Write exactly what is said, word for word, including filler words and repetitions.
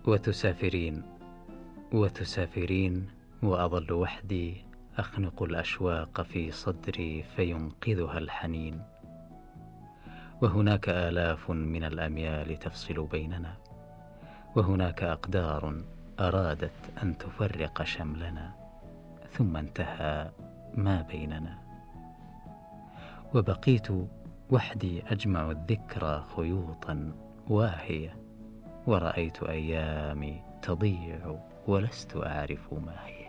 وتسافرين وتسافرين وأظل وحدي أخنق الأشواق في صدري فينقذها الحنين. وهناك آلاف من الأميال تفصل بيننا، وهناك أقدار أرادت أن تفرق شملنا، ثم انتهى ما بيننا. وبقيت وحدي أجمع الذكرى خيوطا واهية، ورأيت أيامي تضيع ولست أعرف ما هي.